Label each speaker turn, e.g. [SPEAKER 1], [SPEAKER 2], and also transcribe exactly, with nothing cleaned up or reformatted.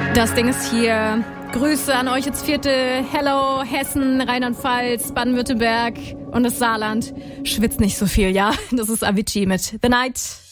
[SPEAKER 1] Das Ding ist hier. Grüße an euch ins vierte. Hello, Hessen, Rheinland-Pfalz, Baden-Württemberg und das Saarland. Schwitzt nicht so viel, ja? Das ist Avicii mit The Night.